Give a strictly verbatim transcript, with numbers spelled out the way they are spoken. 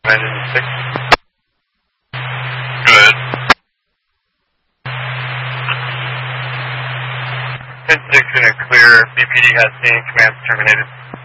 Engine six. Good. ten six in a clear. B P D has seen. Command's terminated.